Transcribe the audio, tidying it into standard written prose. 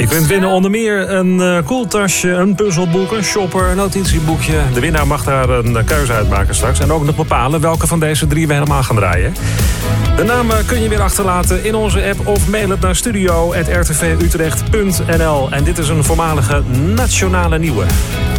Je kunt winnen onder meer een koeltasje, een puzzelboek, een shopper, een notitieboekje. De winnaar mag daar een keuze uitmaken straks. En ook nog bepalen welke van deze 3 we helemaal gaan draaien. De namen kun je weer achterlaten in onze app of mail het naar studio@rtvutrecht.nl. En dit is een voormalige nationale nieuwe.